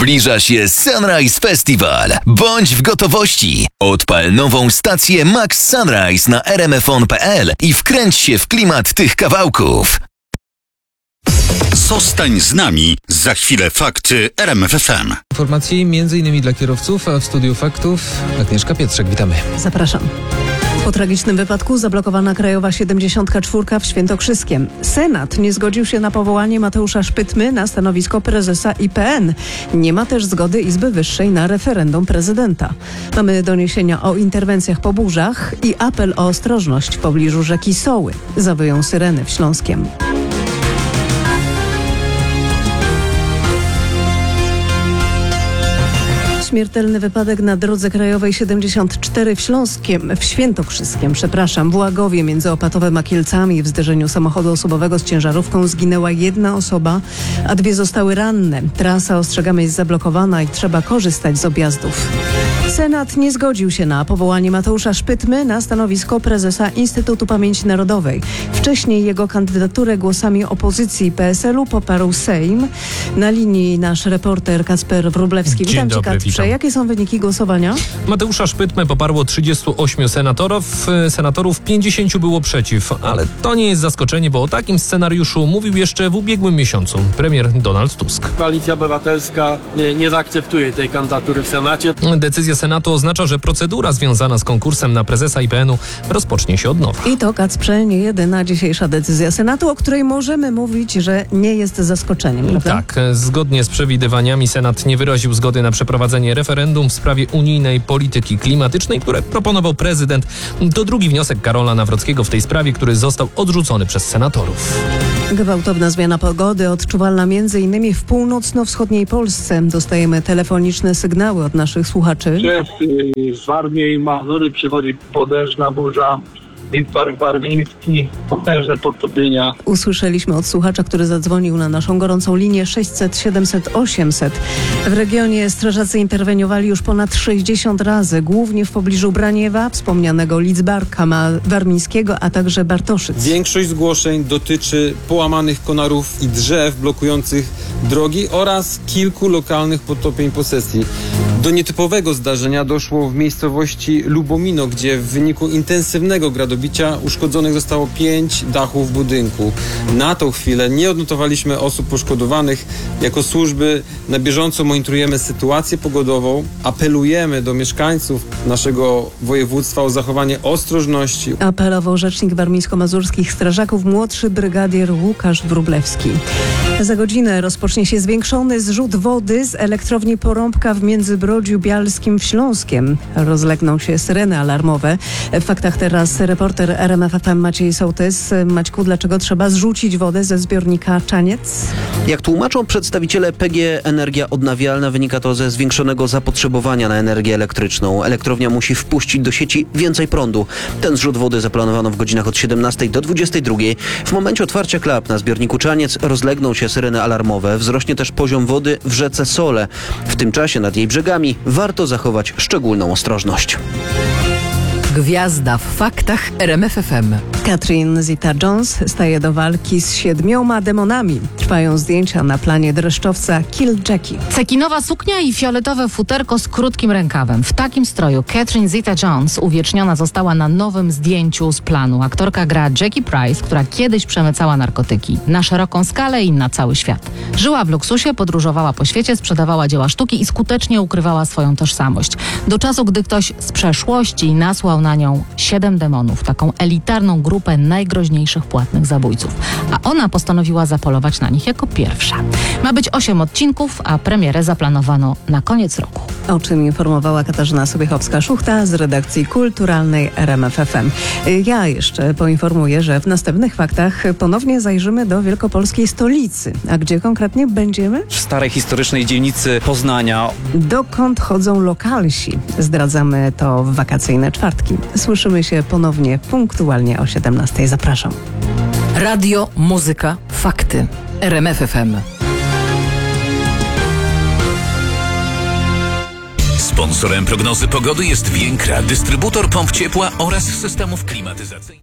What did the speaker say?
Zbliża się Sunrise Festival. Bądź w gotowości. Odpal nową stację Max Sunrise na rmfon.pl i wkręć się w klimat tych kawałków. Zostań z nami. Za chwilę fakty RMF FM. Informacje m.in. dla kierowców, a w studiu faktów Agnieszka Pietrzak. Witamy. Zapraszam. Po tragicznym wypadku zablokowana Krajowa 74 w Świętokrzyskiem. Senat nie zgodził się na powołanie Mateusza Szpytmy na stanowisko prezesa IPN. Nie ma też zgody Izby Wyższej na referendum prezydenta. Mamy doniesienia o interwencjach po burzach i apel o ostrożność w pobliżu rzeki Soły. Zawyją syreny w Śląskiem. Śmiertelny wypadek na drodze krajowej 74 w Świętokrzyskiem, w Łagowie między Opatowem a Kielcami. W zderzeniu samochodu osobowego z ciężarówką zginęła jedna osoba, a dwie zostały ranne. Trasa, ostrzegamy, jest zablokowana i trzeba korzystać z objazdów. Senat nie zgodził się na powołanie Mateusza Szpytmy na stanowisko prezesa Instytutu Pamięci Narodowej. Wcześniej jego kandydaturę głosami opozycji PSL-u poparł Sejm. Na linii nasz reporter Kacper Wróblewski. Dzień dobry, Kacprze. witam. Jakie są wyniki głosowania? Mateusza Szpytmę poparło 38 senatorów, 50 było przeciw. Ale to nie jest zaskoczenie, bo o takim scenariuszu mówił jeszcze w ubiegłym miesiącu premier Donald Tusk. Koalicja Obywatelska nie zaakceptuje tej kandydatury w Senacie. Decyzja Senatu oznacza, że procedura związana z konkursem na prezesa IPN-u rozpocznie się od nowa. I to, Kacprze, nie jedyna dzisiejsza decyzja Senatu, o której możemy mówić, że nie jest zaskoczeniem, prawda? Tak, zgodnie z przewidywaniami Senat nie wyraził zgody na przeprowadzenie referendum w sprawie unijnej polityki klimatycznej, które proponował prezydent. To drugi wniosek Karola Nawrockiego w tej sprawie, który został odrzucony przez senatorów. Gwałtowna zmiana pogody odczuwalna m.in. w północno-wschodniej Polsce. Dostajemy telefoniczne sygnały od naszych słuchaczy. Z Warmii i Mazury przychodzi potężna burza. Park warmiński, potężne podtopienia. Usłyszeliśmy od słuchacza, który zadzwonił na naszą gorącą linię 600 700 800. W regionie strażacy interweniowali już ponad 60 razy, głównie w pobliżu Braniewa, wspomnianego Lidzbarka Warmińskiego, a także Bartoszyc. Większość zgłoszeń dotyczy połamanych konarów i drzew blokujących drogi oraz kilku lokalnych podtopień posesji. Do nietypowego zdarzenia doszło w miejscowości Lubomino, gdzie w wyniku intensywnego gradobicia uszkodzonych zostało 5 dachów budynku. Na tą chwilę nie odnotowaliśmy osób poszkodowanych. Jako służby na bieżąco monitorujemy sytuację pogodową. Apelujemy do mieszkańców naszego województwa o zachowanie ostrożności. Apelował rzecznik warmińsko-mazurskich strażaków, młodszy brygadier Łukasz Wróblewski. Za godzinę rozpocznie się zwiększony zrzut wody z elektrowni Porąbka w Międzybrodziu Bialskim w Śląskiem. Rozlegną się syreny alarmowe. W faktach teraz reporter RMF FM Maciej Sołtys. Maćku, dlaczego trzeba zrzucić wodę ze zbiornika Czaniec? Jak tłumaczą przedstawiciele PGE Energia Odnawialna, wynika to ze zwiększonego zapotrzebowania na energię elektryczną. Elektrownia musi wpuścić do sieci więcej prądu. Ten zrzut wody zaplanowano w godzinach od 17 do 22. W momencie otwarcia klap na zbiorniku Czaniec rozlegną się syreny alarmowe. Wzrośnie też poziom wody w rzece Sole. W tym czasie nad jej brzegami warto zachować szczególną ostrożność. Gwiazda w faktach RMF FM. Catherine Zeta-Jones staje do walki z 7 demonami. Trwają zdjęcia na planie dreszczowca Kill Jackie. Cekinowa suknia i fioletowe futerko z krótkim rękawem. W takim stroju Catherine Zeta-Jones uwieczniona została na nowym zdjęciu z planu. Aktorka gra Jackie Price, która kiedyś przemycała narkotyki na szeroką skalę i na cały świat. Żyła w luksusie, podróżowała po świecie, sprzedawała dzieła sztuki i skutecznie ukrywała swoją tożsamość. Do czasu, gdy ktoś z przeszłości nasłał na nią 7 demonów, taką elitarną grupę najgroźniejszych płatnych zabójców. A ona postanowiła zapolować na nich jako pierwsza. Ma być 8 odcinków, a premierę zaplanowano na koniec roku. O czym informowała Katarzyna Sobiechowska-Szuchta z redakcji kulturalnej RMF FM. Ja jeszcze poinformuję, że w następnych faktach ponownie zajrzymy do wielkopolskiej stolicy. A gdzie konkretnie będziemy? W starej historycznej dzielnicy Poznania. Dokąd chodzą lokalsi? Zdradzamy to w wakacyjne czwartki. Słyszymy się ponownie punktualnie o 17:00. Zapraszam. Radio, muzyka, fakty. RMF FM. Sponsorem prognozy pogody jest Więkra, dystrybutor pomp ciepła oraz systemów klimatyzacyjnych.